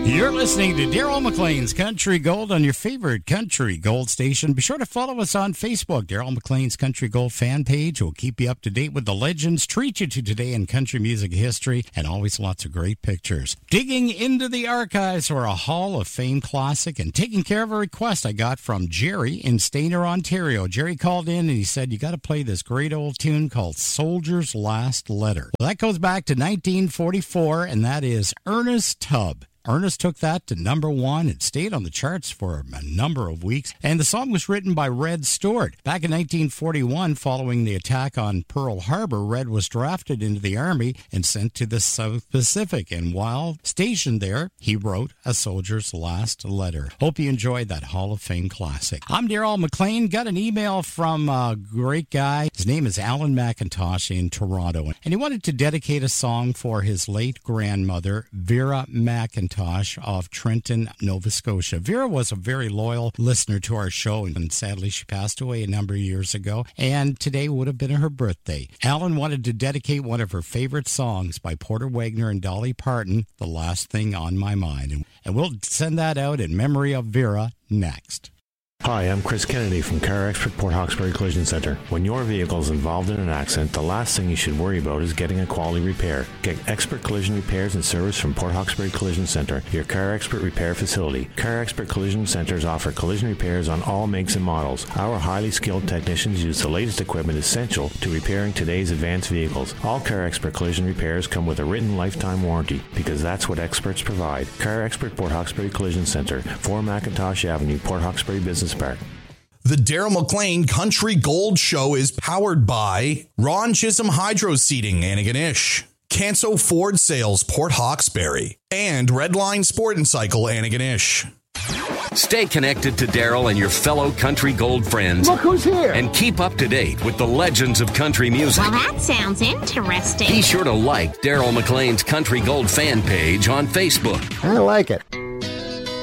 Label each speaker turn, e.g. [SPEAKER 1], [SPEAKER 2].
[SPEAKER 1] You're listening to Daryl McLean's Country Gold on your favorite Country Gold station. Be sure to follow us on Facebook. Daryl McLean's Country Gold fan page will keep you up to date with the legends, treat you to today in country music history, and always lots of great pictures. Digging into the archives for a Hall of Fame classic and taking care of a request I got from Jerry in Stayner, Ontario. Jerry called in and he said, you got to play this great old tune called Soldier's Last Letter. Well, that goes back to 1944, and that is Ernest Tubb. Ernest took that to number one and stayed on the charts for a number of weeks. And the song was written by Red Stewart. Back in 1941, following the attack on Pearl Harbor, Red was drafted into the Army and sent to the South Pacific. And while stationed there, he wrote A Soldier's Last Letter. Hope you enjoyed that Hall of Fame classic. I'm Daryl McLean. Got an email from a great guy. His name is Alan McIntosh in Toronto. And he wanted to dedicate a song for his late grandmother, Vera McIntosh of Trenton, Nova Scotia. Vera was a very loyal listener to our show, and sadly she passed away a number of years ago, and today would have been her birthday. Alan wanted to dedicate one of her favorite songs by Porter Wagoner and Dolly Parton, The Last Thing on My Mind. And we'll send that out in memory of Vera next.
[SPEAKER 2] Hi, I'm Chris Kennedy from Car Expert Port Hawkesbury Collision Center. When your vehicle is involved in an accident, the last thing you should worry about is getting a quality repair. Get expert collision repairs and service from Port Hawkesbury Collision Center, your Car Expert repair facility. Car Expert Collision Centers offer collision repairs on all makes and models. Our highly skilled technicians use the latest equipment essential to repairing today's advanced vehicles. All Car Expert collision repairs come with a written lifetime warranty, because that's what experts provide. Car Expert Port Hawkesbury Collision Center, 4 McIntosh Avenue, Port Hawkesbury Business Park.
[SPEAKER 3] The Daryl McLean Country Gold Show is powered by Ron Chisholm Hydro Seeding, Antigonish, Canso Ford Sales, Port Hawkesbury, and Redline Sport and Cycle, Antigonish.
[SPEAKER 4] Stay connected to Daryl and your fellow Country Gold friends.
[SPEAKER 5] Look who's here.
[SPEAKER 4] And keep up to date with the legends of country music.
[SPEAKER 6] Well, that sounds interesting.
[SPEAKER 4] Be sure to like Daryl McLean's Country Gold fan page on Facebook.
[SPEAKER 5] I like it.